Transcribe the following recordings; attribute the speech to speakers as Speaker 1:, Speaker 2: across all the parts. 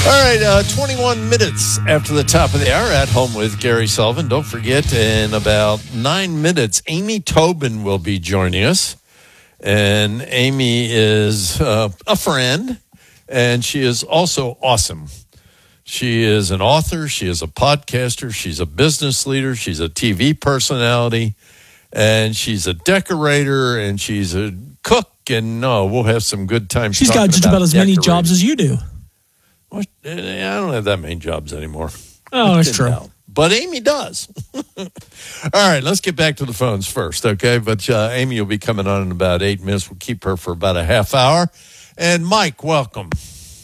Speaker 1: All right, 21 minutes after the top of the hour, at home with Gary Sullivan. Don't forget, in about 9 minutes, Amy Tobin will be joining us. And Amy is a friend, and she is also awesome. She is an author. She is a podcaster. She's a business leader. She's a TV personality. And she's a decorator, and she's a cook. And we'll have some good times.
Speaker 2: She's got just about as many jobs as you do.
Speaker 1: Well, I don't have that many jobs anymore.
Speaker 2: Oh, that's true.
Speaker 1: But Amy does. All right, let's get back to the phones first, okay? But Amy will be coming on in about 8 minutes. We'll keep her for about a half hour. And Mike, welcome.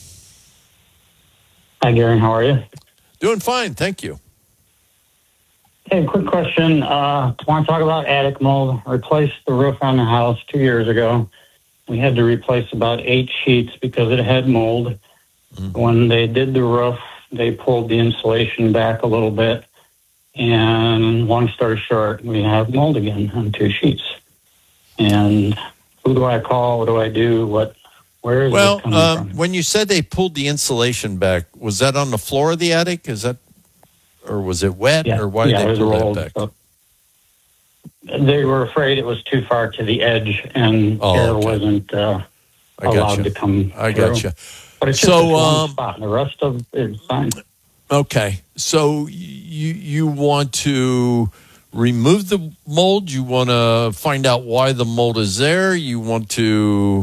Speaker 3: Hi, Gary. How are you?
Speaker 1: Doing fine, thank you.
Speaker 3: Hey, quick question. I want to talk about attic mold. I replaced the roof on the house 2 years ago. We had to replace about 8 sheets because it had mold. When they did the roof, they pulled the insulation back a little bit. And long story short, we have mold again on 2 sheets. And who do I call? What do I do? Where is it coming from?
Speaker 1: When you said they pulled the insulation back, was that on the floor of the attic? Or was it wet?
Speaker 3: Yeah.
Speaker 1: Or why did they pull that back?
Speaker 3: They were afraid it was too far to the edge and air wasn't allowed to come through.
Speaker 1: I got you.
Speaker 3: But it's just one spot, and the rest of it is fine.
Speaker 1: Okay, so you want to remove the mold? You want to find out why the mold is there? You want to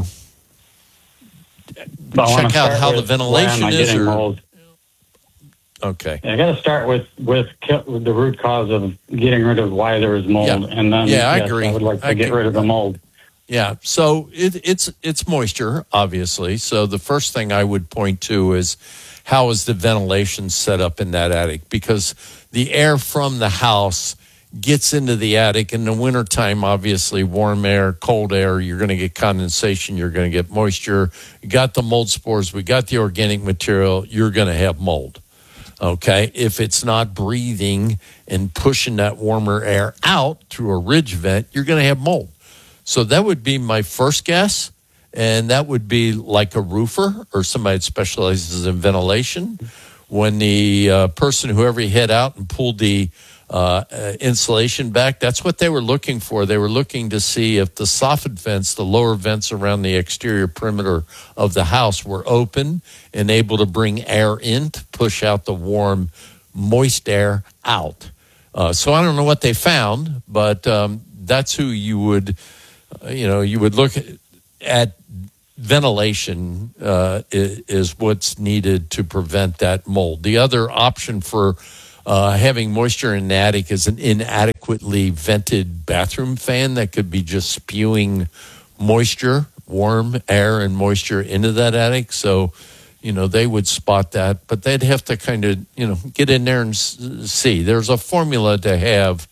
Speaker 1: check out how the ventilation is?
Speaker 3: Mold.
Speaker 1: Okay.
Speaker 3: Yeah, I got to start with the root cause of getting rid of why there is mold, and then
Speaker 1: I agree.
Speaker 3: I would like to get rid of the mold.
Speaker 1: Yeah, so it's moisture, obviously. So the first thing I would point to is how is the ventilation set up in that attic? Because the air from the house gets into the attic in the wintertime, obviously, warm air, cold air, you're going to get condensation, you're going to get moisture. You got the mold spores, we got the organic material, you're going to have mold. Okay, if it's not breathing and pushing that warmer air out through a ridge vent, you're going to have mold. So that would be my first guess, and that would be like a roofer or somebody that specializes in ventilation. When the person, whoever hit out and pulled the insulation back, that's what they were looking for. They were looking to see if the soffit vents, the lower vents around the exterior perimeter of the house, were open and able to bring air in to push out the warm, moist air out. So I don't know what they found, but that's who you would... you would look at ventilation is what's needed to prevent that mold. The other option for having moisture in the attic is an inadequately vented bathroom fan that could be just spewing moisture, warm air and moisture into that attic. So, they would spot that, but they'd have to kind of, get in there and see. There's a formula to have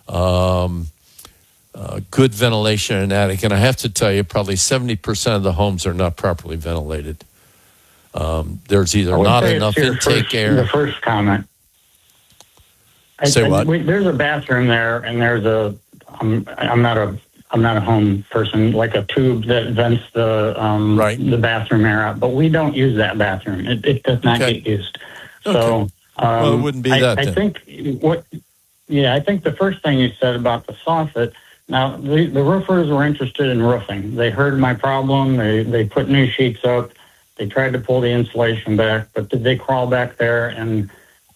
Speaker 1: good ventilation in an attic. And I have to tell you, probably 70% of the homes are not properly ventilated. There's either not enough intake air.
Speaker 3: The first comment.
Speaker 1: Say what?
Speaker 3: There's a bathroom there, and there's I'm not a home person, like a tube that vents the bathroom air out. But we don't use that bathroom. It does not get used. So
Speaker 1: well, it wouldn't be that.
Speaker 3: I think I think the first thing you said about the soffit. Now, the roofers were interested in roofing. They heard my problem. They put new sheets up. They tried to pull the insulation back, but did they crawl back there? And,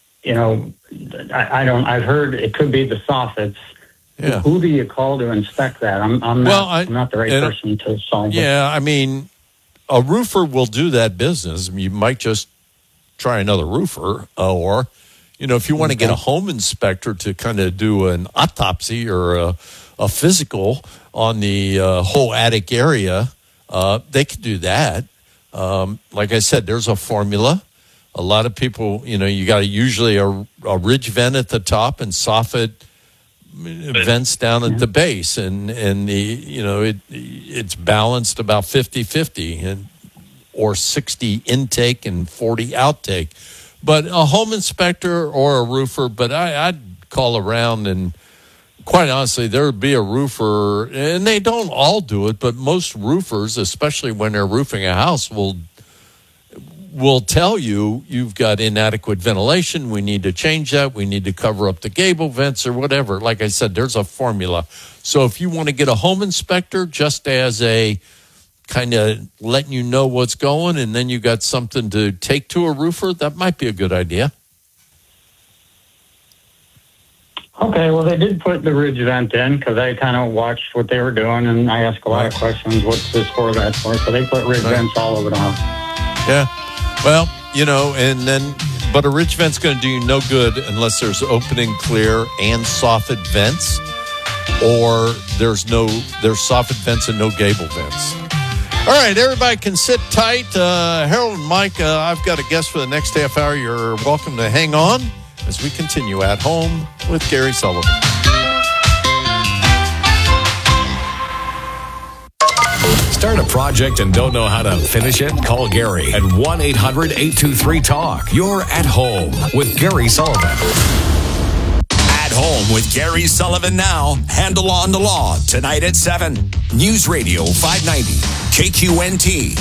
Speaker 3: I've heard it could be the soffits. Yeah. Who do you call to inspect that? I'm not the right person to solve it.
Speaker 1: Yeah, I mean, a roofer will do that business. You might just try another roofer, or, if you want to get a home inspector to kind of do an autopsy or a physical on the whole attic area, they could do that. Like I said, there's a formula. A lot of people, you got usually a ridge vent at the top and soffit vents down at the base, and it's balanced about 50-50 or 60 intake and 40 outtake. But a home inspector or a roofer, but I'd call around, and quite honestly, there would be a roofer, and they don't all do it, but most roofers, especially when they're roofing a house, will will tell you you've got inadequate ventilation. We need to change that. We need to cover up the gable vents or whatever. Like I said, there's a formula. So if you want to get a home inspector just as a kind of letting you know what's going, and then you got something to take to a roofer, that might be a good idea.
Speaker 3: Okay, well, they did put the ridge vent in because I kind of watched what they were doing, and I asked a lot of questions. What's this for, that for? So they put ridge vents all over the house.
Speaker 1: Yeah. Well, but a ridge vent's going to do you no good unless there's opening clear and soffit vents, or there's soffit vents and no gable vents. All right, everybody can sit tight. Harold and Mike, I've got a guest for the next half hour. You're welcome to hang on as we continue At Home with Gary Sullivan.
Speaker 4: Start a project and don't know how to finish it? Call Gary at 1-800-823-TALK. You're At Home with Gary Sullivan.
Speaker 5: At Home with Gary Sullivan now. Handle on the Law tonight at 7. News Radio 590 KQNT.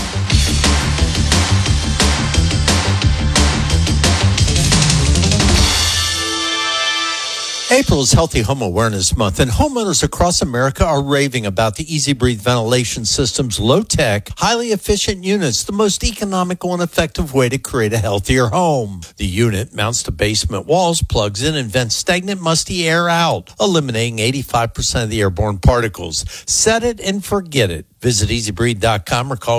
Speaker 1: April is Healthy Home Awareness Month, and homeowners across America are raving about the Easy Breathe Ventilation System's low-tech, highly efficient units, the most economical and effective way to create a healthier home. The unit mounts to basement walls, plugs in, and vents stagnant, musty air out, eliminating 85% of the airborne particles. Set it and forget it. Visit EasyBreathe.com or call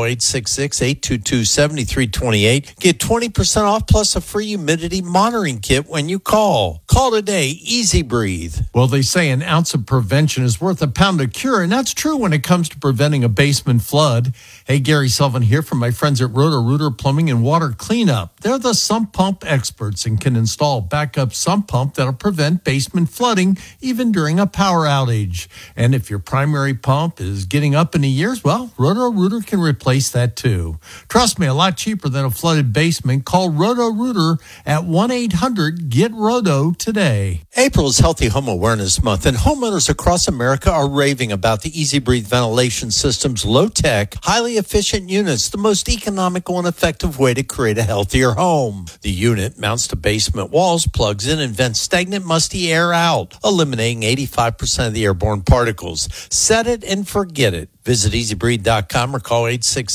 Speaker 1: 866-822-7328. Get 20% off plus a free humidity monitoring kit when you call. Call today, Easy Breathe. Well, they say an ounce of prevention is worth a pound of cure, and that's true when it comes to preventing a basement flood. Hey, Gary Sullivan here from my friends at Roto-Rooter Plumbing and Water Cleanup. They're the sump pump experts and can install a backup sump pump that'll prevent basement flooding even during a power outage. And if your primary pump is getting up in the years, well, Roto-Rooter can replace that too. Trust me, a lot cheaper than a flooded basement. Call Roto-Rooter at 1-800-GET-ROTO today. April is Healthy Home Awareness Month, and homeowners across America are raving about the Easy Breathe Ventilation System's low-tech, highly efficient units, the most economical and effective way to create a healthier home. The unit mounts to basement walls, plugs in, and vents stagnant, musty air out, eliminating 85% of the airborne particles. Set it and forget it. Visit EasyBreathe.com or call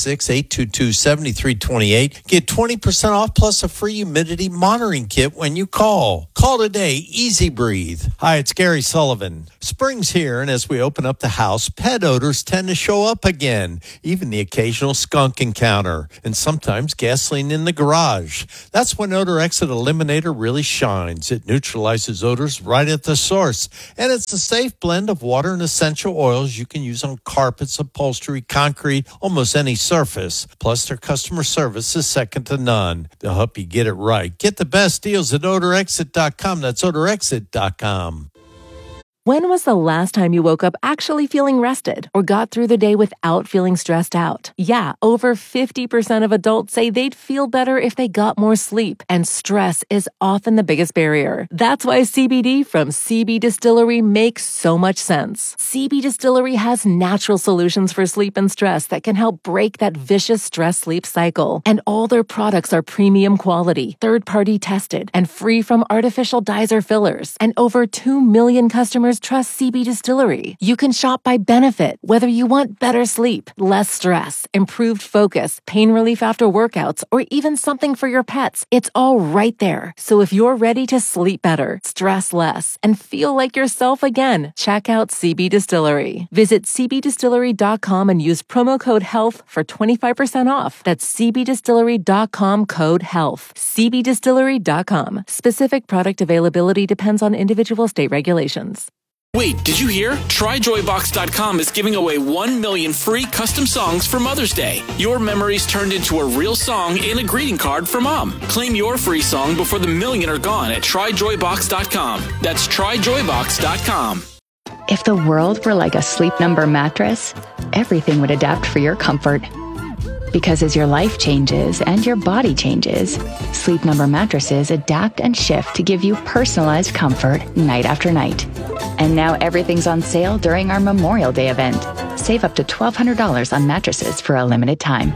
Speaker 1: 866-822-7328. Get 20% off plus a free humidity monitoring kit when you call. Call today, Easy Breathe. Hi, it's Gary Sullivan. Spring's here, and as we open up the house, pet odors tend to show up again, even the occasional skunk encounter, and sometimes gasoline in the garage. That's when Odor Exit Eliminator really shines. It neutralizes odors right at the source, and it's a safe blend of water and essential oils you can use on carpets, upholstery, concrete, almost any surface. Plus, their customer service is second to none. They'll help you get it right. Get the best deals at odorexit.com. That's odorexit.com.
Speaker 6: When was the last time you woke up actually feeling rested or got through the day without feeling stressed out? Yeah, over 50% of adults say they'd feel better if they got more sleep, and stress is often the biggest barrier. That's why CBD from CB Distillery makes so much sense. CB Distillery has natural solutions for sleep and stress that can help break that vicious stress-sleep cycle. And all their products are premium quality, third-party tested, and free from artificial dyes or fillers. And over 2 million customers trust CB Distillery. You can shop by benefit, whether you want better sleep, less stress, improved focus, pain relief after workouts, or even something for your pets. It's all right there. So if you're ready to sleep better, stress less, and feel like yourself again, check out CB Distillery. Visit cbdistillery.com and use promo code HEALTH for 25% off. That's cbdistillery.com, code HEALTH. cbdistillery.com. Specific product availability depends on individual state regulations.
Speaker 7: Wait, did you hear? TryJoyBox.com is giving away 1 million free custom songs for Mother's Day. Your memories turned into a real song in a greeting card for Mom. Claim your free song before the million are gone at TryJoyBox.com. That's TryJoyBox.com.
Speaker 8: If the world were like a Sleep Number mattress, everything would adapt for your comfort. Because as your life changes and your body changes, Sleep Number mattresses adapt and shift to give you personalized comfort night after night. And now everything's on sale during our Memorial Day event. Save up to $1,200 on mattresses for a limited time.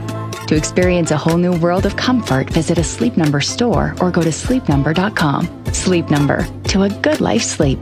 Speaker 8: To experience a whole new world of comfort, visit a Sleep Number store or go to sleepnumber.com. Sleep Number, to a good life sleep.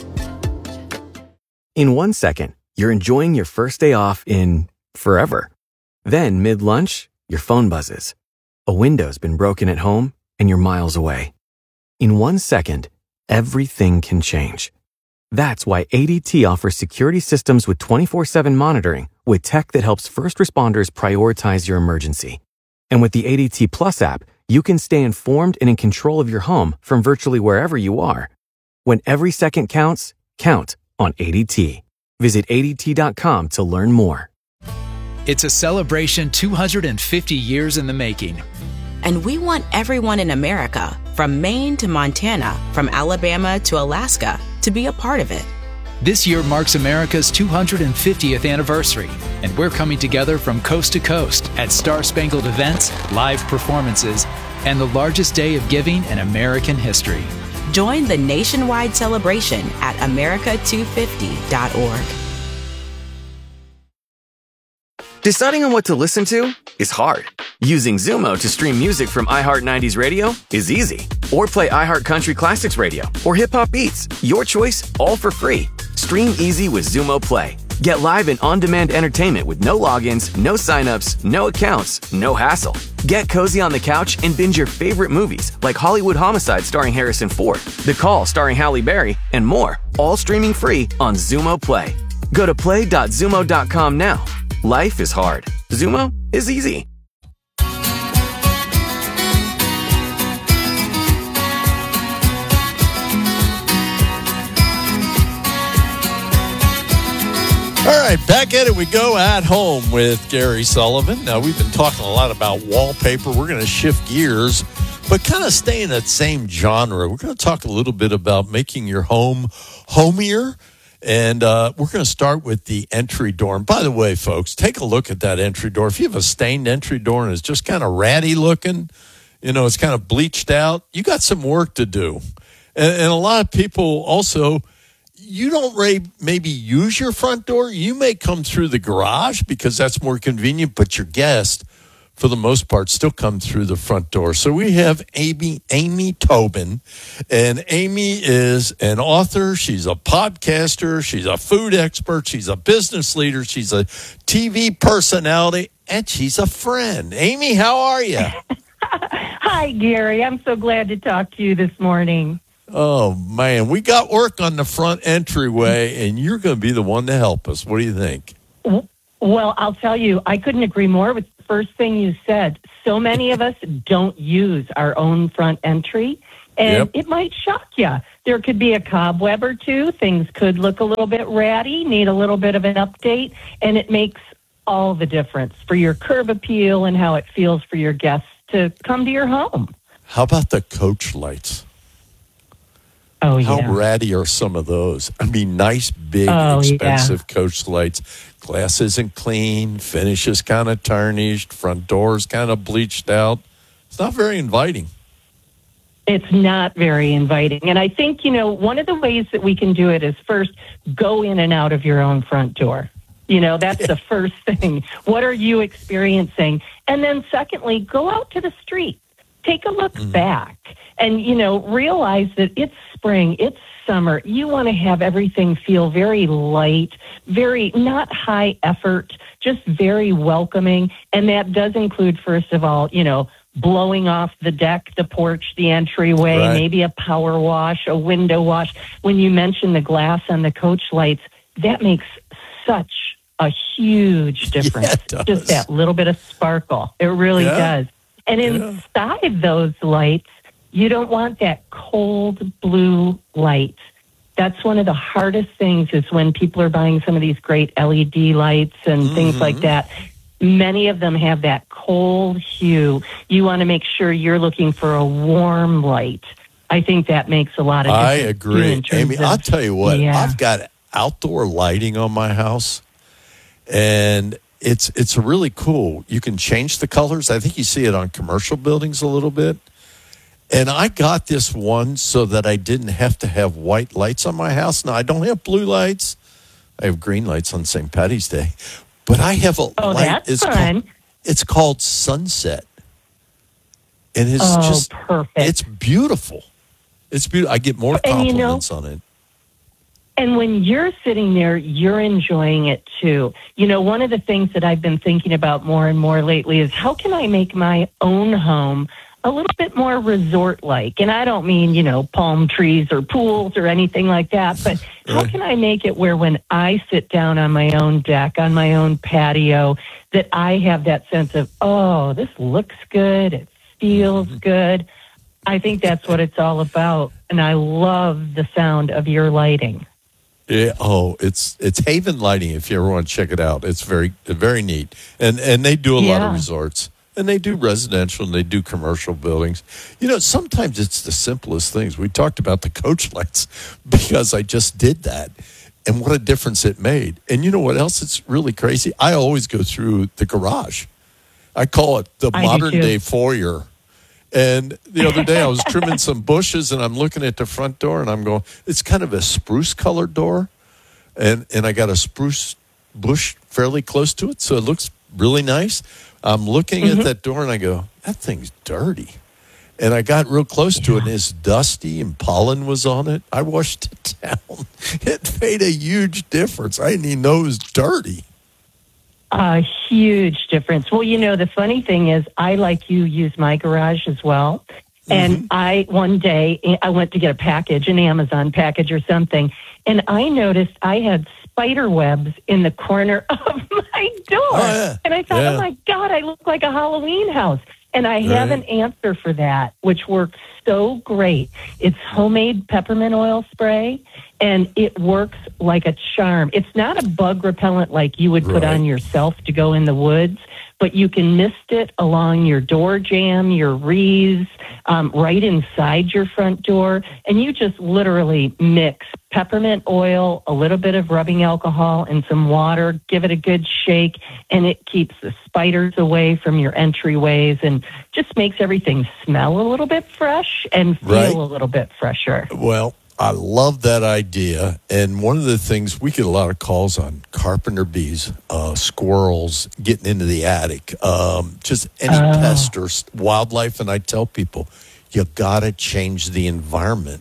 Speaker 9: In 1 second, you're enjoying your first day off in forever. Then, mid-lunch, your phone buzzes. A window's been broken at home and you're miles away. In 1 second, everything can change. That's why ADT offers security systems with 24/7 monitoring with tech that helps first responders prioritize your emergency. And with the ADT Plus app, you can stay informed and in control of your home from virtually wherever you are. When every second counts, count on ADT. Visit ADT.com to learn more.
Speaker 10: It's a celebration 250 years in the making.
Speaker 11: And we want everyone in America, from Maine to Montana, from Alabama to Alaska, to be a part of it.
Speaker 10: This year marks America's 250th anniversary, and we're coming together from coast to coast at Star-Spangled events, live performances, and the largest day of giving in American history.
Speaker 11: Join the nationwide celebration at america250.org.
Speaker 9: Deciding on what to listen to is hard. Using Zumo to stream music from iHeart 90s Radio is easy. Or play iHeart Country Classics Radio or Hip Hop Beats. Your choice, all for free. Stream easy with Zumo Play. Get live and on-demand entertainment with no logins, no signups, no accounts, no hassle. Get cozy on the couch and binge your favorite movies like Hollywood Homicide starring Harrison Ford, The Call starring Halle Berry, and more, all streaming free on Zumo Play. Go to play.zumo.com now. Life is hard. Zumo is easy.
Speaker 1: All right, back at it we go at home with Gary Sullivan. Now, we've been talking a lot about wallpaper. We're going to shift gears, but kind of stay in that same genre. We're going to talk a little bit about making your home homier, and we're going to start with the entry door. And by the way, folks, take a look at that entry door. If you have a stained entry door and it's just kind of ratty looking, you know, it's kind of bleached out, you got some work to do. And a lot of people also, you don't maybe use your front door. You may come through the garage because that's more convenient, but your guest, for the most part, still come through the front door. So we have Amy Tobin, and Amy is an author. She's a podcaster. She's a food expert. She's a business leader. She's a TV personality, and she's a friend. Amy, how are you?
Speaker 12: Hi, Gary. I'm so glad to talk to you this morning.
Speaker 1: Oh, man, we got work on the front entryway, and you're going to be the one to help us. What do you think?
Speaker 12: Well, I'll tell you, I couldn't agree more with the first thing you said. So many of us don't use our own front entry, and It might shock you. There could be a cobweb or two. Things could look a little bit ratty, need a little bit of an update, and it makes all the difference for your curb appeal and how it feels for your guests to come to your home.
Speaker 1: How about the coach lights?
Speaker 12: Oh, yeah.
Speaker 1: How ratty are some of those? I mean, nice, big, expensive coach lights. Glass isn't clean. Finish is kind of tarnished. Front door is kind of bleached out. It's not very inviting.
Speaker 12: It's not very inviting. And I think, you know, one of the ways that we can do it is first go in and out of your own front door. You know, that's the first thing. What are you experiencing? And then secondly, go out to the street. Take a look back and, you know, realize that it's spring, it's summer. You want to have everything feel very light, very not high effort, just very welcoming. And that does include, first of all, you know, blowing off the deck, the porch, the entryway, maybe a power wash, a window wash. When you mention the glass on the coach lights, that makes such a huge difference.
Speaker 1: Yeah, it does.
Speaker 12: Just that little bit of sparkle. It really does. And inside those lights, you don't want that cold blue light. That's one of the hardest things is when people are buying some of these great LED lights and things like that. Many of them have that cold hue. You want to make sure you're looking for a warm light. I think that makes a lot of difference.
Speaker 1: I agree. Amy, I'll tell you what, I've got outdoor lighting on my house, and it's really cool. You can change the colors. I think you see it on commercial buildings a little bit. And I got this one so that I didn't have to have white lights on my house. Now, I don't have blue lights. I have green lights on St. Patty's Day. But I have a light.
Speaker 12: That's fun.
Speaker 1: It's called Sunset. And it's just
Speaker 12: perfect.
Speaker 1: It's beautiful. It's beautiful. I get more compliments on it.
Speaker 12: And when you're sitting there, you're enjoying it too. You know, one of the things that I've been thinking about more and more lately is how can I make my own home a little bit more resort-like? And I don't mean, you know, palm trees or pools or anything like that, but how can I make it where when I sit down on my own deck, on my own patio, that I have that sense of, oh, this looks good, it feels good. I think that's what it's all about. And I love the sound of your lighting.
Speaker 1: Yeah, it's Haven Lighting. If you ever want to check it out, it's very, very neat. And they do a lot of resorts, and they do residential, and they do commercial buildings. You know, sometimes it's the simplest things. We talked about the coach lights because I just did that, and what a difference it made. And you know what else? It's really crazy. I always go through the garage. I call it the modern day foyer. And the other day I was trimming some bushes and I'm looking at the front door and I'm going, it's kind of a spruce colored door. And I got a spruce bush fairly close to it. So it looks really nice. I'm looking at that door and I go, that thing's dirty. And I got real close to it and it's dusty and pollen was on it. I washed it down. It made a huge difference. I didn't even know it was dirty.
Speaker 12: A huge difference. Well, you know, the funny thing is I, like you, use my garage as well. And one day I went to get a package, an Amazon package or something, and I noticed I had spider webs in the corner of my door. And I thought, oh my God, I look like a Halloween house. And I have an answer for that, which works so great. It's homemade peppermint oil spray, and it works like a charm. It's not a bug repellent like you would put on yourself to go in the woods, but you can mist it along your door jamb, your wreaths, right inside your front door, and you just literally mix peppermint oil, a little bit of rubbing alcohol, and some water. Give it a good shake, and it keeps the spiders away from your entryways and just makes everything smell a little bit fresh and feel a little bit fresher.
Speaker 1: Well, I love that idea. And one of the things, we get a lot of calls on carpenter bees, squirrels getting into the attic, just any pest or wildlife. And I tell people, you got to change the environment.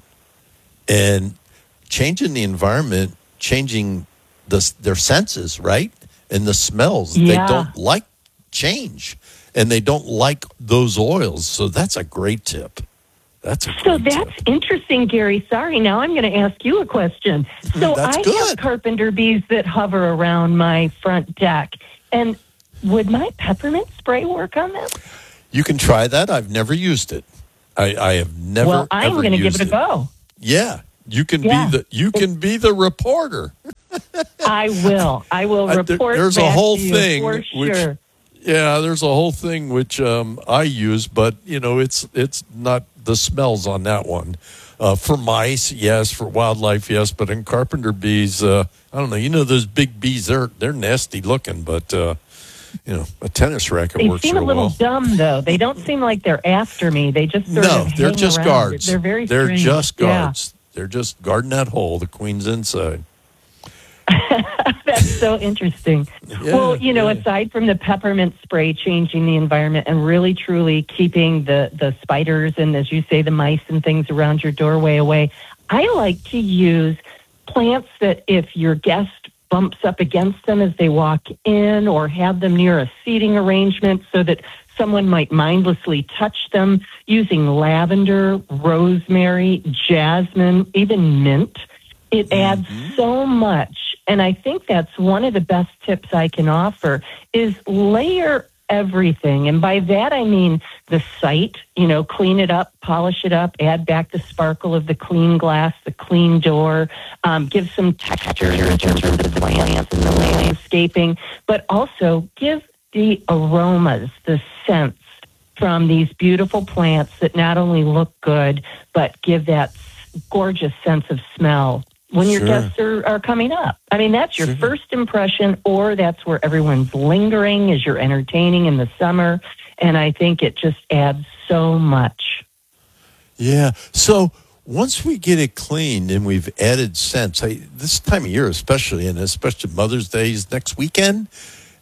Speaker 1: And changing the environment, changing their senses, right? And the smells. They don't like change. And they don't like those oils. So that's a great tip. That's
Speaker 12: interesting, Gary. Sorry, now I'm going to ask you a question. So I have carpenter bees that hover around my front deck. And would my peppermint spray work on them?
Speaker 1: You can try that. I've never used it. I have never.
Speaker 12: Well, I'm going to give it a go.
Speaker 1: Yeah, you can be the reporter.
Speaker 12: I will. I will report.
Speaker 1: There's a whole thing
Speaker 12: for sure.
Speaker 1: There's a whole thing which I use, but you know, it's not the smells on that one. For mice, yes. For wildlife, yes. But in carpenter bees, I don't know. You know, those big bees, they're nasty looking, but you know, a tennis racket works real well. They seem a little
Speaker 12: dumb, though. They don't seem like they're after me. They just sort of
Speaker 1: they're just
Speaker 12: around.
Speaker 1: Guards.
Speaker 12: They're very
Speaker 1: They're
Speaker 12: strange.
Speaker 1: just guards. Yeah. They're just guarding that hole. The queen's inside.
Speaker 12: That's so interesting. Well, you know, aside from the peppermint spray changing the environment and really truly keeping the spiders and, as you say, the mice and things around your doorway away, I like to use plants that if your guest bumps up against them as they walk in, or have them near a seating arrangement so that someone might mindlessly touch them, using lavender, rosemary, jasmine, even mint. It adds so much. And I think that's one of the best tips I can offer is layer everything. And by that, I mean the site, you know, clean it up, polish it up, add back the sparkle of the clean glass, the clean door, give some texture in terms of the plants and the landscaping, but also give the aromas, the scents from these beautiful plants that not only look good, but give that gorgeous sense of smell when your guests are coming up. I mean, that's your first impression, or that's where everyone's lingering as you're entertaining in the summer. And I think it just adds so much.
Speaker 1: Yeah. So once we get it cleaned and we've added scents, this time of year especially, and especially Mother's Day is next weekend,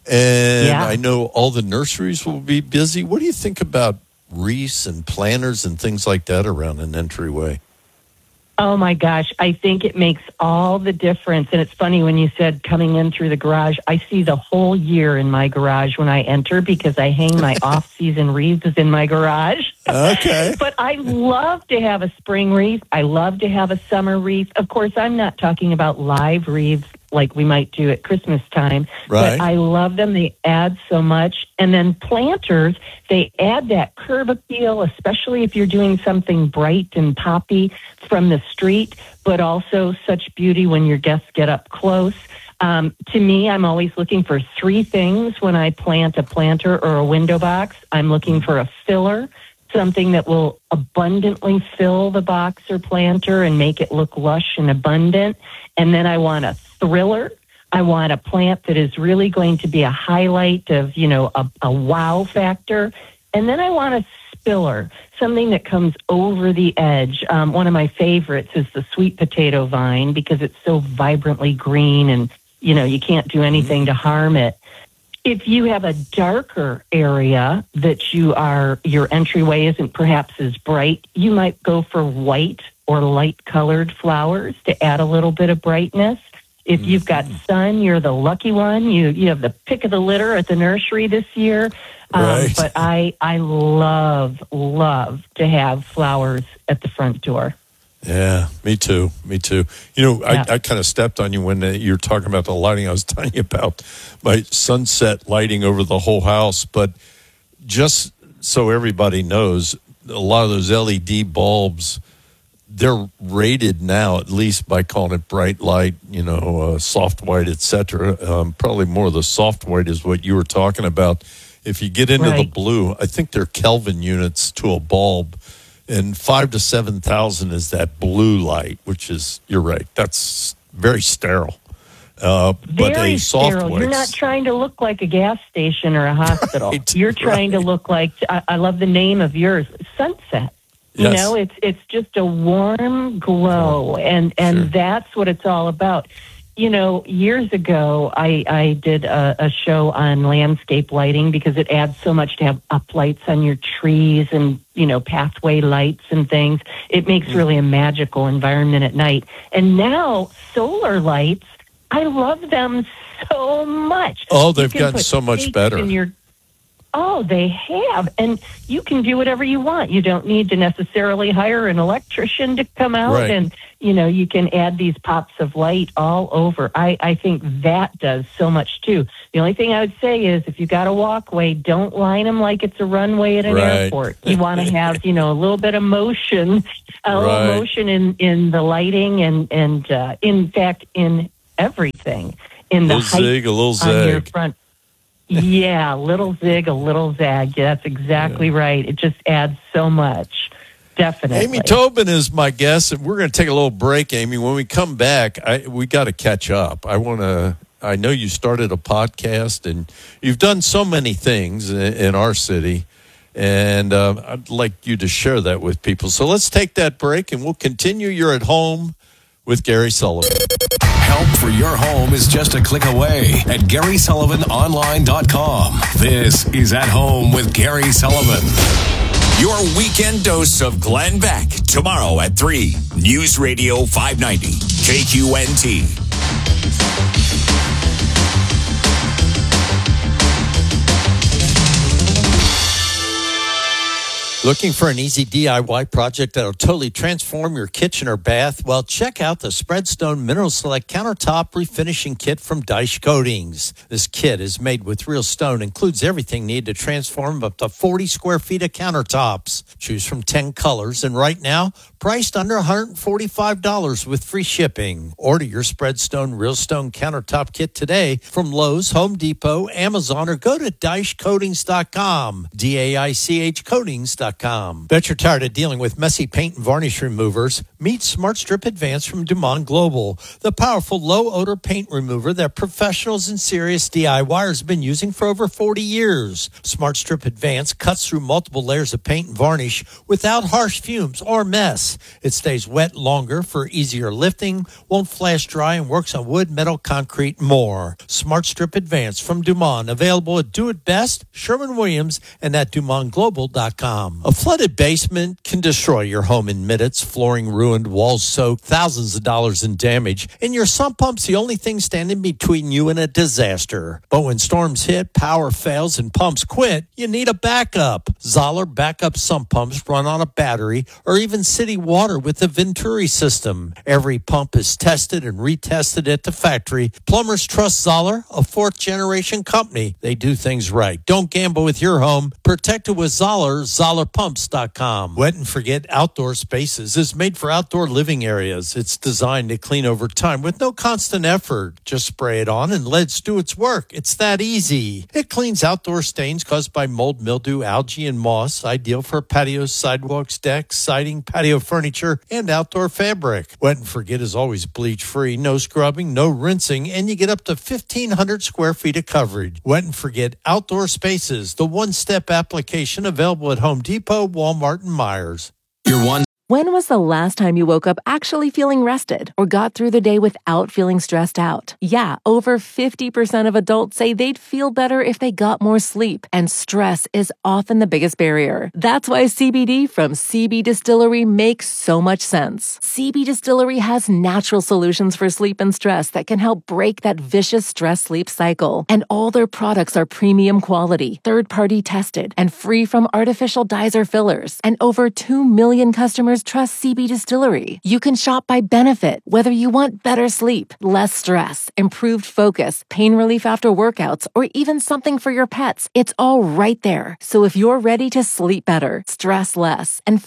Speaker 1: And
Speaker 12: Yeah.
Speaker 1: I know all the nurseries will be busy. What do you think about wreaths and planters and things like that around an entryway?
Speaker 12: Oh my gosh, I think it makes all the difference. And it's funny when you said coming in through the garage, I see the whole year in my garage when I enter because I hang my off-season wreaths in my garage.
Speaker 1: Okay.
Speaker 12: But I love to have a spring wreath. I love to have a summer wreath. Of course, I'm not talking about live wreaths like we might do at Christmas time.
Speaker 1: Right.
Speaker 12: But I love them. They add so much. And then planters, they add that curb appeal, especially if you're doing something bright and poppy from the street, but also such beauty when your guests get up close. To me, I'm always looking for three things when I plant a planter or a window box. I'm looking for a filler, something that will abundantly fill the box or planter and make it look lush and abundant. And then I want a thriller. I want a plant that is really going to be a highlight of, a wow factor. And then I want a spiller, something that comes over the edge. One of my favorites is the sweet potato vine because it's so vibrantly green and, you can't do anything to harm it. If you have a darker area that your entryway isn't perhaps as bright, you might go for white or light colored flowers to add a little bit of brightness. If you've got sun, you're the lucky one. You have the pick of the litter at the nursery this year.
Speaker 1: Right.
Speaker 12: But I love to have flowers at the front door.
Speaker 1: Yeah, me too. I kind of stepped on you when you were talking about the lighting. I was telling you about my sunset lighting over the whole house. But just so everybody knows, a lot of those LED bulbs, they're rated now, at least by calling it bright light, soft white, etc. Probably more of the soft white is what you were talking about. If you get into the blue, I think they're Kelvin units to a bulb. And 5,000 to 7,000 is that blue light, which is, you're right, that's very sterile. But
Speaker 12: Very
Speaker 1: a soft
Speaker 12: sterile.
Speaker 1: white.
Speaker 12: You're not trying to look like a gas station or a hospital. You're trying to look like, I love the name of yours, Sunset.
Speaker 1: Yes.
Speaker 12: It's just a warm glow, and that's what it's all about. Years ago, I did a show on landscape lighting because it adds so much to have uplights on your trees and, pathway lights and things. It makes really a magical environment at night. And now solar lights, I love them so much.
Speaker 1: Oh, they've gotten so much better.
Speaker 12: They have. And you can do whatever you want. You don't need to necessarily hire an electrician to come out.
Speaker 1: Right.
Speaker 12: And, you can add these pops of light all over. I think that does so much, too. The only thing I would say is if you got a walkway, don't line them like it's a runway at an airport. You want to have, a little bit of motion, little motion in the lighting and in fact, in everything. In the height
Speaker 1: zig, a little
Speaker 12: on your
Speaker 1: zag.
Speaker 12: front. Yeah, a little zig, a little zag. Yeah, that's exactly right. It just adds so much. Definitely.
Speaker 1: Amy Tobin is my guest, and we're going to take a little break, Amy. When we come back, we got to catch up. I know you started a podcast, and you've done so many things in our city, and I'd like you to share that with people. So let's take that break, and we'll continue. You're at home with Gary Sullivan.
Speaker 4: Help for your home is just a click away at GarySullivanOnline.com. This is At Home with Gary Sullivan.
Speaker 5: Your weekend dose of Glenn Beck. Tomorrow at 3. News Radio 590. KQNT.
Speaker 1: Looking for an easy DIY project that'll totally transform your kitchen or bath? Well, check out the Spreadstone Mineral Select Countertop Refinishing Kit from Dyche Coatings. This kit is made with real stone, includes everything needed to transform up to 40 square feet of countertops. Choose from 10 colors, and right now, priced under $145 with free shipping. Order your Spreadstone Real Stone Countertop Kit today from Lowe's, Home Depot, Amazon, or go to DycheCoatings.com. DAICH Coatings.com. SmartStrip.com. Bet you're tired of dealing with messy paint and varnish removers? Meet SmartStrip Advanced from Dumont Global, the powerful low-odor paint remover that professionals and serious DIYers have been using for over 40 years. SmartStrip Advanced cuts through multiple layers of paint and varnish without harsh fumes or mess. It stays wet longer for easier lifting, won't flash dry, and works on wood, metal, concrete, and more. SmartStrip Advanced from Dumont, available at Do It Best, Sherwin-Williams, and at DumontGlobal.com. A flooded basement can destroy your home in minutes. Flooring ruined, walls soaked, thousands of dollars in damage, and your sump pump's the only thing standing between you and a disaster. But when storms hit, power fails, and pumps quit, you need a backup. Zoller backup sump pumps run on a battery or even city water with the Venturi system. Every pump is tested and retested at the factory. Plumbers trust Zoller, a fourth-generation company. They do things right. Don't gamble with your home. Protect it with Zoller, ZollerPumps.com. Wet and Forget Outdoor Spaces is made for outdoor living areas. It's designed to clean over time with no constant effort. Just spray it on and let it do its work. It's that easy. It cleans outdoor stains caused by mold, mildew, algae, and moss. Ideal for patios, sidewalks, decks, siding, patio furniture, and outdoor fabric. Wet and Forget is always bleach-free, no scrubbing, no rinsing, and you get up to 1,500 square feet of coverage. Wet and Forget Outdoor Spaces, the one-step application available at Home Depot, Walmart, and Myers.
Speaker 6: When was the last time you woke up actually feeling rested or got through the day without feeling stressed out? Yeah, over 50% of adults say they'd feel better if they got more sleep, and stress is often the biggest barrier. That's why CBD from CB Distillery makes so much sense. CB Distillery has natural solutions for sleep and stress that can help break that vicious stress-sleep cycle. And all their products are premium quality, third-party tested, and free from artificial dyes or fillers. And over 2 million customers trust CB Distillery. You can shop by benefit, whether you want better sleep, less stress, improved focus, pain relief after workouts, or even something for your pets. It's all right there. So if you're ready to sleep better, stress less, and